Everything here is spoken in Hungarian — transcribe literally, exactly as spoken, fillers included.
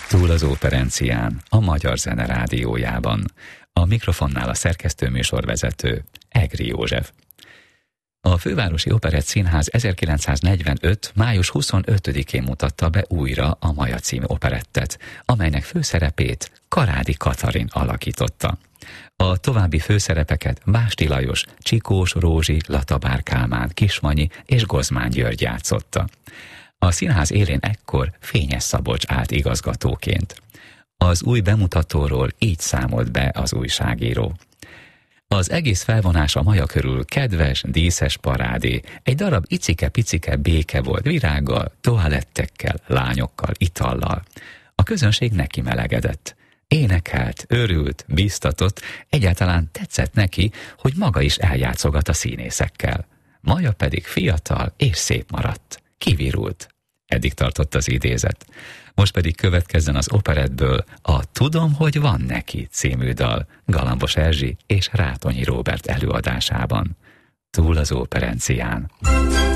Túl az operencián, a Magyar Zene Rádiójában. A mikrofonnál a szerkesztő műsorvezető, Egri József. A Fővárosi Operett Színház ezerkilencszáznegyvenöt. május huszonötödikén mutatta be újra a Maja című operettet, amelynek főszerepét Karádi Katalin alakította. A további főszerepeket Básti Lajos, Csikós Rózsi, Latabár Kálmán, Kismanyi és Gozmán György játszotta. A színház élén ekkor Fényes Szabolcs állt igazgatóként. Az új bemutatóról így számolt be az újságíró. Az egész felvonás a Maja körül kedves, díszes parádé, egy darab icike-picike béke volt virággal, toalettekkel, lányokkal, itallal. A közönség neki melegedett. Énekelt, örült, bíztatott, egyáltalán tetszett neki, hogy maga is eljátszogat a színészekkel. Maja pedig fiatal és szép maradt. Kivirult. Eddig tartott az idézet. Most pedig következzen az operettből a Tudom, hogy van neki című dal Galambos Erzsi és Rátonyi Róbert előadásában. Túl az operencián.